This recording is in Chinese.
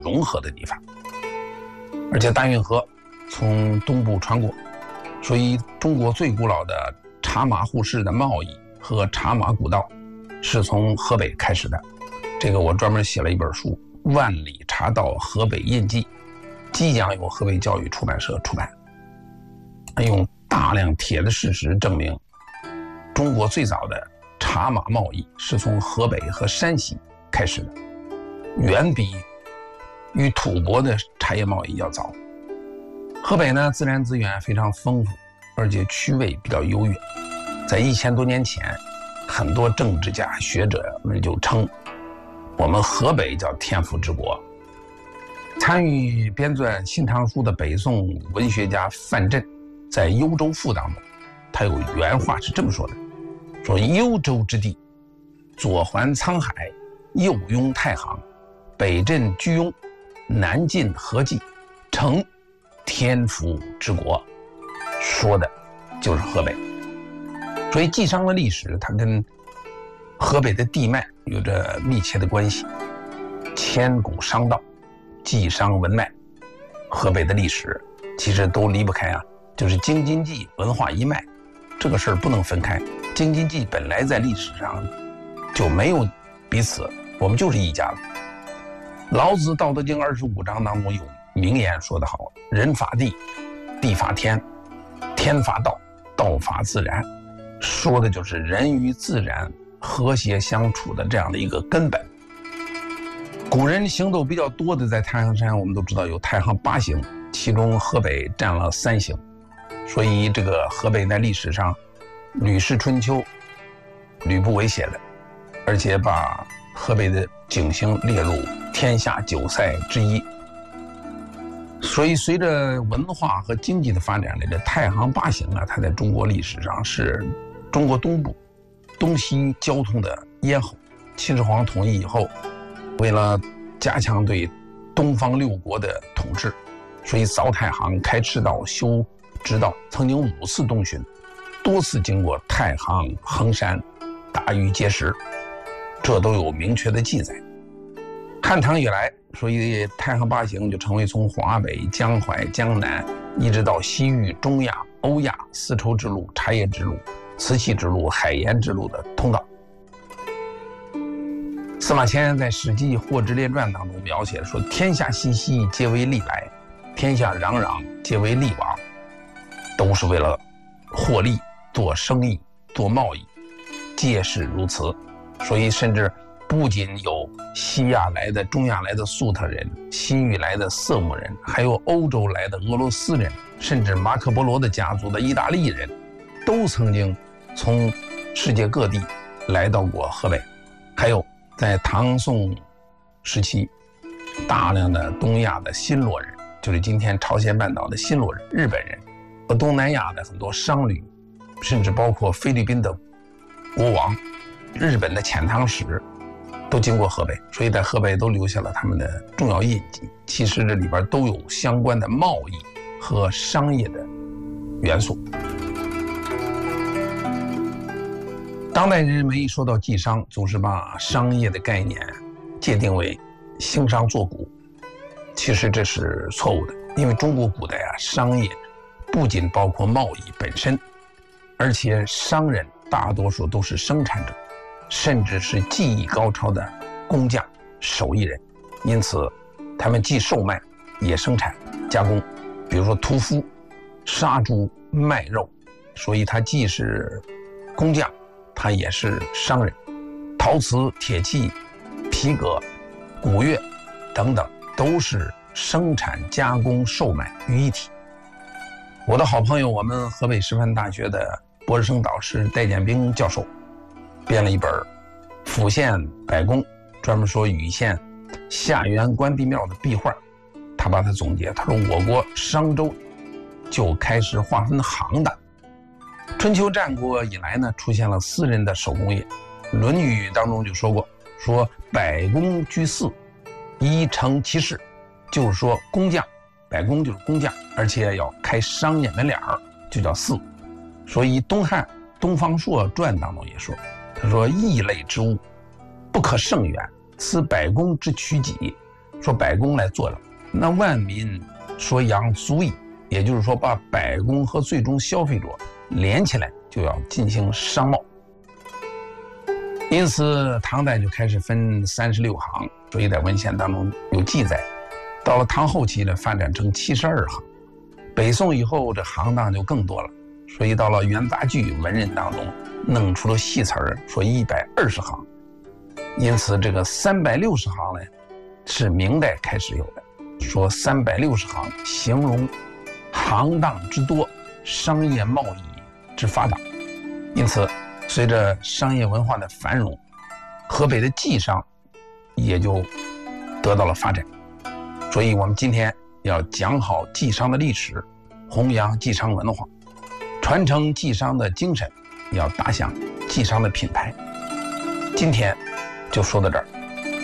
融合的地方。而且大运河从东部穿过，所以中国最古老的茶马互市的贸易和茶马古道是从河北开始的。这个我专门写了一本书《万里茶道河北印记》，即将由河北教育出版社出版，用大量铁的事实证明，中国最早的茶马贸易是从河北和山西开始的，远比与吐蕃的茶叶贸易要早。河北呢，自然资源非常丰富，而且区位比较优越。在1000多年前，很多政治家学者们就称我们河北叫天府之国。参与编纂《新唐书》的北宋文学家范镇在《幽州赋》当中，他有原话是这么说的，说幽州之地，左环沧海，右拥太行，北镇居庸，南进河济，成天府之国，说的就是河北。所以济商的历史它跟河北的地脉有着密切的关系，千古商道，济商文脉，河北的历史其实都离不开就是京津冀文化一脉，这个事儿不能分开。京津冀本来在历史上就没有彼此，我们就是一家了。老子《道德经》25章当中有名言说得好，人法地，地法天，天法道，道法自然，说的就是人与自然和谐相处的这样的一个根本。古人行走比较多的在太行山，我们都知道有太行8行，其中河北占了3行，所以这个河北在历史上吕氏春秋吕不韦写的，而且把河北的景行列入天下9塞之一。所以随着文化和经济的发展，这太行8行它在中国历史上是中国东部东西交通的咽喉。秦始皇统一以后，为了加强对东方6国的统治，所以凿太行、开赤道、修直道，曾经5次东巡，多次经过太行、衡山、大禹碣石，这都有明确的记载。汉唐以来，所以太行8行就成为从华北、江淮、江南一直到西域、中亚、欧亚丝绸之路、茶叶之路、瓷器之路、海盐之路的通道。司马迁在《史记·霍之列传》当中描写说：“天下熙熙，皆为利来；天下攘攘，皆为利往。”都是为了获利、做生意、做贸易，皆是如此。所以甚至不仅有西亚来的、中亚来的粟特人，西域来的色目人，还有欧洲来的俄罗斯人，甚至马可波罗的家族的意大利人，都曾经从世界各地来到过河北。还有在唐宋时期，大量的东亚的新罗人，就是今天朝鲜半岛的新罗人、日本人，和东南亚的很多商旅，甚至包括菲律宾的国王、日本的遣唐使，都经过河北，所以在河北都留下了他们的重要印记。其实这里边都有相关的贸易和商业的元素。当代人们一说到济商，总是把商业的概念界定为兴商作古，其实这是错误的。因为中国古代商业不仅包括贸易本身，而且商人大多数都是生产者，甚至是技艺高超的工匠、手艺人，因此他们既售卖也生产加工。比如说屠夫杀猪卖肉，所以他既是工匠，他也是商人。陶瓷、铁器、皮革、古乐等等，都是生产加工售卖于一体。我的好朋友，我们河北师范大学的博士生导师戴建兵教授编了一本《府县百工》，专门说禹县下元关帝庙的壁画。他把它总结，他说我国商周就开始划分行当。春秋战国以来呢，出现了私人的手工业。《论语》当中就说过，说百工居肆，一成其事，就是说工匠，百工就是工匠，而且要开商业门脸儿，就叫肆。所以东汉东方朔传当中也说，他说异类之物不可胜远，此百工之取己， 说百工来做了，那万民说养足矣，也就是说把百工和最终消费者连起来，就要进行商贸。因此唐代就开始分36行，所以在文献当中有记载。到了唐后期呢，发展成72行。北宋以后这行当就更多了，所以到了元杂剧文人当中弄出了戏词儿，说120行。因此这个360行呢是明代开始有的，说360行形容行当之多，商业贸易之发达。因此随着商业文化的繁荣，河北的妓商也就得到了发展。所以我们今天要讲好妓商的历史，弘扬妓商文化，传承妓商的精神，要打响妓商的品牌。今天就说到这儿。